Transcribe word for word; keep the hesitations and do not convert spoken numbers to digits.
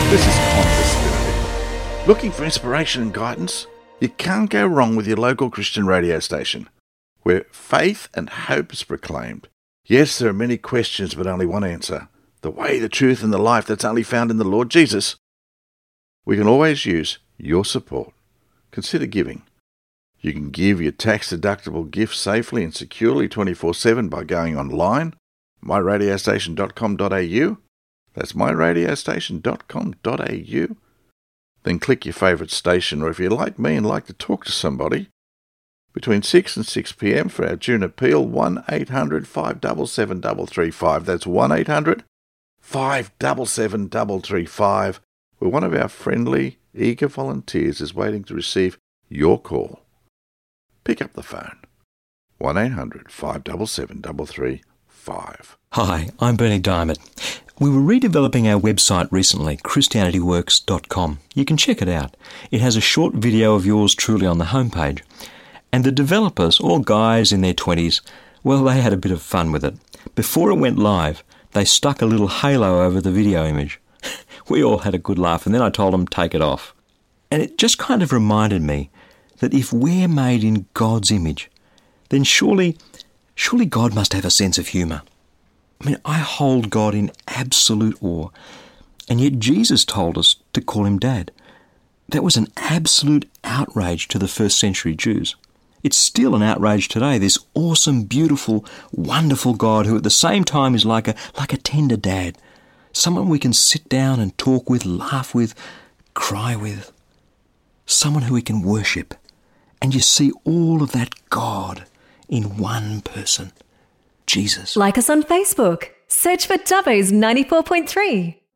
This is Qantas Spirit. Looking for inspiration and guidance? You can't go wrong with your local Christian radio station, where faith and hope is proclaimed. Yes, there are many questions, but only one answer. The way, the truth, and the life that's only found in the Lord Jesus. We can always use your support. Consider giving. You can give your tax-deductible gifts safely and securely twenty-four seven by going online, my radio station dot com dot a u. That's my radio station dot com dot a u. Then click your favourite station, or if you're like me and like to talk to somebody, between six and six p m for our June appeal, one eight hundred five seven seven three three five. That's one eight hundred five seven seven three three five, where one of our friendly, eager volunteers is waiting to receive your call. Pick up the phone. one eight hundred five seven seven three three five. Hi, I'm Bernie Diamond. We were redeveloping our website recently, christianity works dot com. You can check it out. It has a short video of yours truly on the homepage. And the developers, all guys in their twenties, well, they had a bit of fun with it. Before it went live, they stuck a little halo over the video image. We all had a good laugh, and then I told them take it off. And it just kind of reminded me that if we're made in God's image, then surely, surely God must have a sense of humour. I mean, I hold God in absolute awe, and yet Jesus told us to call him Dad. That was an absolute outrage to the first century Jews. It's still an outrage today, this awesome, beautiful, wonderful God who at the same time is like a like a tender dad, someone we can sit down and talk with, laugh with, cry with, someone who we can worship. And you see all of that God in one person, Jesus. Like us on Facebook. Search for Dubbo's ninety-four point three.